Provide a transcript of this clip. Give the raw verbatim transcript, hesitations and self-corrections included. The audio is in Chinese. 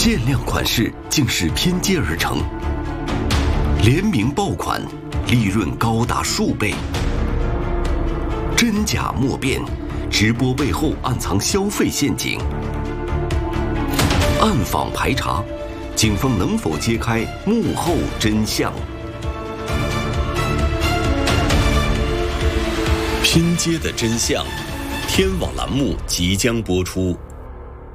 限量款式竟是拼接而成，联名爆款，利润高达数倍。真假莫辨，直播背后暗藏消费陷阱。暗访排查，警方能否揭开幕后真相？ 拼接的真相，天网栏目即将播出。